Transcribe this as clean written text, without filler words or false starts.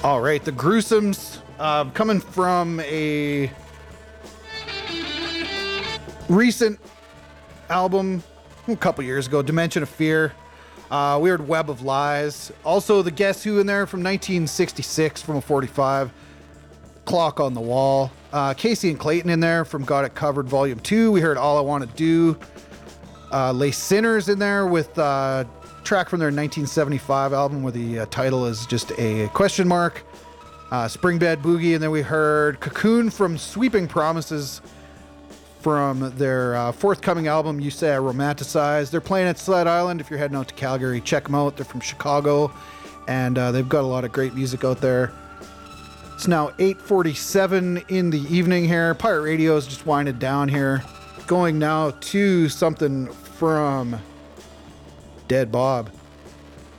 All right, the Gruesomes, coming from a recent album a couple years ago, Dimension of Fear, Weird Web of Lies. Also, the Guess Who in there from 1966 from a 45, Clock on the Wall. Casey and Clayton in there from Got It Covered Volume 2. We heard All I Want to Do. Lay Sinners in there with track from their 1975 album where the title is just a question mark. Spring Bed Boogie, and then we heard Cocoon from Sweeping Promises from their forthcoming album, You Say I Romanticize. They're playing at Sled Island. If you're heading out to Calgary, check them out. They're from Chicago, and they've got a lot of great music out there. It's now 8:47 in the evening here. Pirate Radio is just winding down here. Going now to something from Dead Bob.